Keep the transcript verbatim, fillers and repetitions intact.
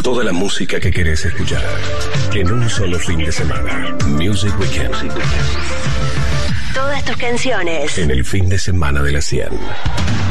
Toda la música que querés escuchar en un solo fin de semana. Music Weekend. Todas tus canciones En el fin de semana de la cien.